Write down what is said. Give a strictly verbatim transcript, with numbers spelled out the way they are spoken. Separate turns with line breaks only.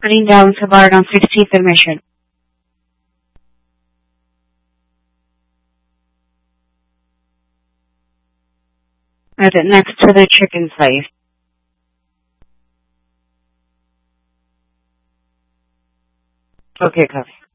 Running down sa bar ng sixteenth Mission. Right next to the chicken place. Okay, copy.